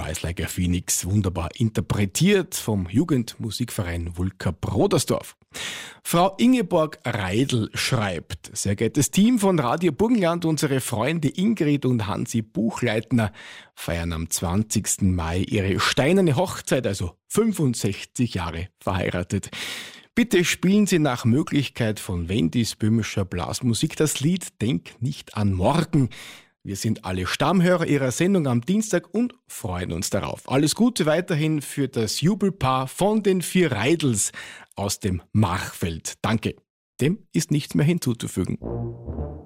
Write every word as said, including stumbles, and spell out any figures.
Rise Like a Phoenix, wunderbar interpretiert vom Jugendmusikverein Wulker-Brodersdorf. Frau Ingeborg Reidl schreibt: Sehr geehrtes Team von Radio Burgenland, unsere Freunde Ingrid und Hansi Buchleitner feiern am zwanzigsten Mai ihre steinerne Hochzeit, also fünfundsechzig Jahre verheiratet. Bitte spielen Sie nach Möglichkeit von Wendys böhmischer Blasmusik das Lied Denk nicht an morgen. Wir sind alle Stammhörer Ihrer Sendung am Dienstag und freuen uns darauf. Alles Gute weiterhin für das Jubelpaar von den vier Reidls aus dem Machfeld. Danke. Dem ist nichts mehr hinzuzufügen.